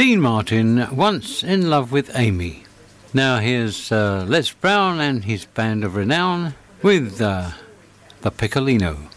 Dean Martin, Once in Love with Amy. Now here's Les Brown and his band of renown with the Piccolino.